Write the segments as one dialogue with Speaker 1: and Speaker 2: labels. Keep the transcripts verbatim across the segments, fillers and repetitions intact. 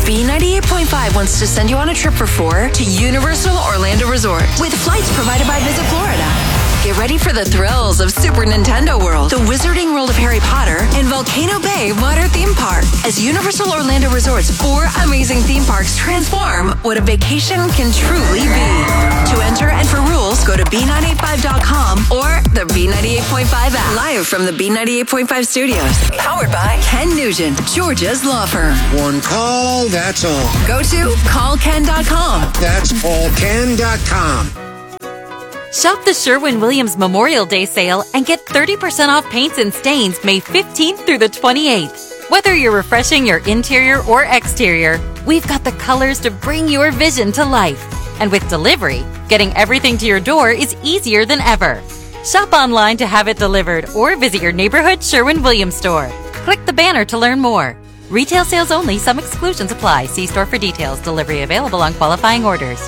Speaker 1: B ninety-eight point five wants to send you on a trip for four to Universal Orlando Resort with flights provided by Visit Florida. Get ready for the thrills of Super Nintendo World, the Wizarding World of Harry Potter, and Volcano Bay Water Theme Park. As Universal Orlando Resort's four amazing theme parks transform what a vacation can truly be. To enter and for rules, go to B nine eight five dot com or the B ninety-eight point five app. Live from the B ninety-eight point five studios. Powered by Ken Nugent, Georgia's law firm.
Speaker 2: One call, that's all.
Speaker 1: Go to call ken dot com.
Speaker 2: That's call ken dot com.
Speaker 3: Shop the Sherwin-Williams Memorial Day sale and get thirty percent off paints and stains May fifteenth through the twenty-eighth. Whether you're refreshing your interior or exterior, we've got the colors to bring your vision to life. And with delivery, getting everything to your door is easier than ever. Shop online to have it delivered or visit your neighborhood Sherwin-Williams store. Click the banner to learn more. Retail sales only. Some exclusions apply. See store for details. Delivery available on qualifying orders.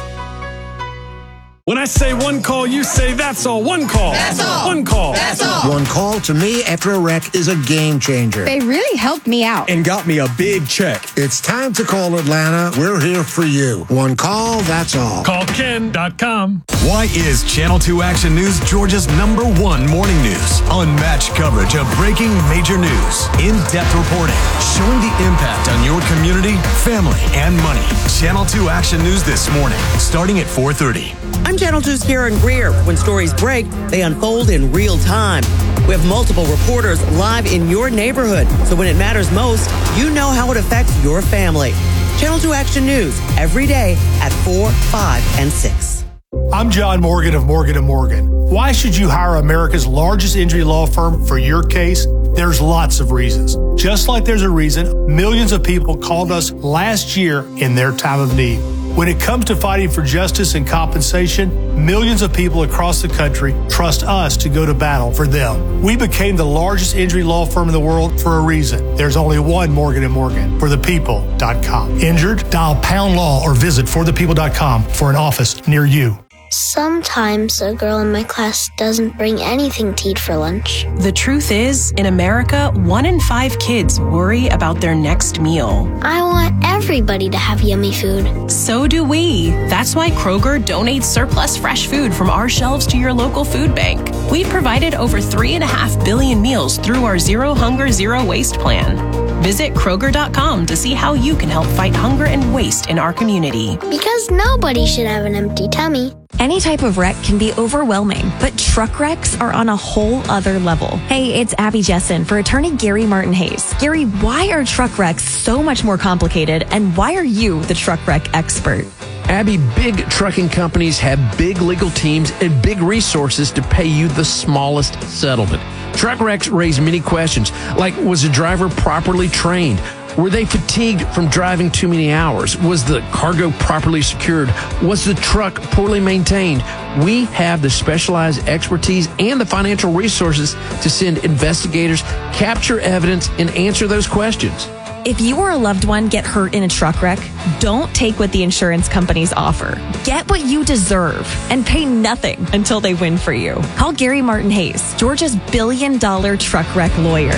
Speaker 4: When I say one call, you say that's all. One call.
Speaker 5: That's all.
Speaker 4: One call.
Speaker 5: That's all.
Speaker 2: One call to me after a wreck is a game changer.
Speaker 6: They really helped me out.
Speaker 4: And got me a big check.
Speaker 2: It's time to call Atlanta. We're here for you. One call, that's all.
Speaker 4: call ken dot com.
Speaker 7: Why is Channel two Action News Georgia's number one morning news? Unmatched coverage of breaking major news. In-depth reporting. Showing the impact on your community, family, and money. Channel two Action News this morning, starting at four thirty.
Speaker 8: I'm Channel two's Karen Greer. When stories break, they unfold in real time. We have multiple reporters live in your neighborhood, so when it matters most, you know how it affects your family. Channel two Action News, every day at four, five, and six.
Speaker 9: I'm John Morgan of Morgan and Morgan. Why should you hire America's largest injury law firm for your case? There's lots of reasons. Just like there's a reason millions of people called us last year in their time of need. When it comes to fighting for justice and compensation, millions of people across the country trust us to go to battle for them. We became the largest injury law firm in the world for a reason. There's only one Morgan and Morgan, for the people dot com. Injured? Dial pound law or visit for the people dot com for an office near you.
Speaker 10: Sometimes a girl in my class doesn't bring anything to eat for lunch.
Speaker 11: The truth is, in America, one in five kids worry about their next meal.
Speaker 10: I want everybody to have yummy food.
Speaker 11: So do we. That's why Kroger donates surplus fresh food from our shelves to your local food bank. We've provided over three and a half billion meals through our Zero Hunger, Zero Waste plan. Visit Kroger dot com to see how you can help fight hunger and waste in our community.
Speaker 10: Because nobody should have an empty tummy.
Speaker 12: Any type of wreck can be overwhelming, but truck wrecks are on a whole other level. Hey, it's Abby Jessen for attorney Gary Martin Hayes. Gary, why are truck wrecks so much more complicated, and why are you the truck wreck expert?
Speaker 13: Abby, big trucking companies have big legal teams and big resources to pay you the smallest settlement. Truck wrecks raise many questions, like was the driver properly trained? Were they fatigued from driving too many hours? Was the cargo properly secured? Was the truck poorly maintained? We have the specialized expertise and the financial resources to send investigators, capture evidence, and answer those questions.
Speaker 12: If you or a loved one get hurt in a truck wreck, don't take what the insurance companies offer. Get what you deserve and pay nothing until they win for you. Call Gary Martin Hayes, Georgia's billion dollar truck wreck lawyer.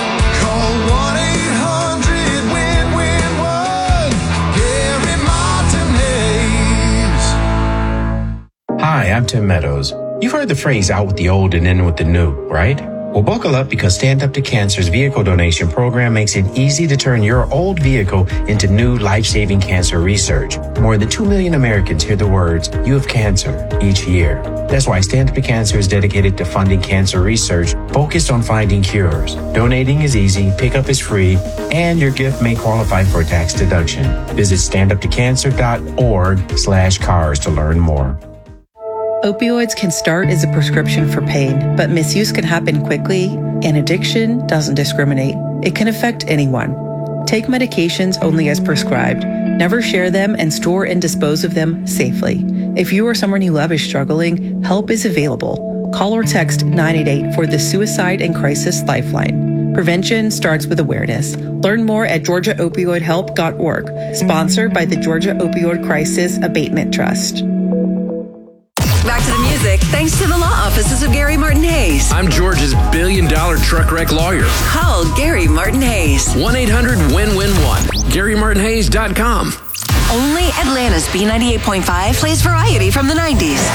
Speaker 14: Call one eight hundred win win one, Gary Martin Hayes.
Speaker 15: Hi, I'm Tim Meadows. You've heard the phrase out with the old and in with the new, right? Well, buckle up because Stand Up to Cancer's vehicle donation program makes it easy to turn your old vehicle into new life-saving cancer research. More than two million Americans hear the words, "You have cancer," each year. That's why Stand Up to Cancer is dedicated to funding cancer research focused on finding cures. Donating is easy, pickup is free, and your gift may qualify for a tax deduction. Visit standuptocancer.org slash cars to learn more.
Speaker 16: Opioids can start as a prescription for pain, but misuse can happen quickly, and addiction doesn't discriminate. It can affect anyone. Take medications only as prescribed. Never share them and store and dispose of them safely. If you or someone you love is struggling, help is available. Call or text nine eight eight for the Suicide and Crisis Lifeline. Prevention starts with awareness. Learn more at georgia opioid help dot org. Sponsored by the Georgia Opioid Crisis Abatement Trust.
Speaker 1: back to the music thanks to the law offices of Gary Martin Hayes.
Speaker 13: I'm Georgia's billion dollar truck wreck lawyer.
Speaker 1: Call Gary Martin Hayes.
Speaker 13: one eight hundred win win one. Gary Martin Hayes dot com.
Speaker 1: Only Atlanta's B ninety-eight point five plays variety from the nineties.